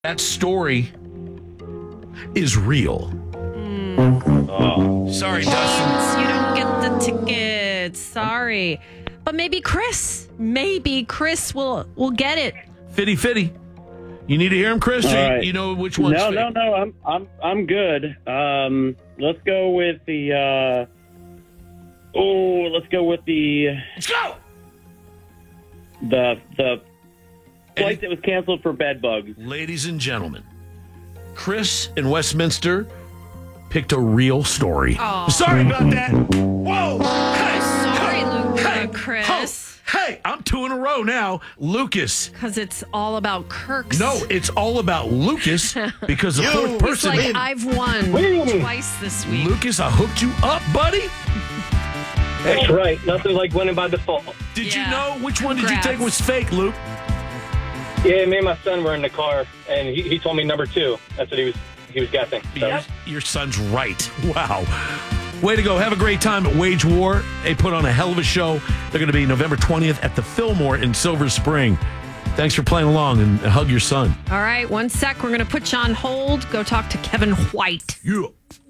That story is real. Sorry, Dustin. You don't get the tickets. Sorry. But maybe Chris will get it. Fitty. You need to hear him, Chris? All right. You know which one's fake? No. I'm good. Let's go with the. Let's go with the. Let's go. The flight that was canceled for bed bugs. Ladies and gentlemen, Chris in Westminster picked a real story. Aw. Sorry about that. Whoa. Hey. Sorry, Chris. Hey, I'm 2 in a row now. Lucas. Because it's all about Kirk's. No, it's all about Lucas because the fourth He's person. like, I've won twice this week. Lucas, I hooked you up, buddy. That's right. Nothing like winning by default. Did you Yeah. know which one did you Congrats. take was fake, Luke? Yeah, me and my son were in the car, and he told me number 2. That's what he was guessing. So. Your son's right. Wow. Way to go. Have a great time at Wage War. They put on a hell of a show. They're going to be November 20th at the Fillmore in Silver Spring. Thanks for playing along and hug your son. All right, one sec. We're going to put you on hold. Go talk to Kevin White. Yeah.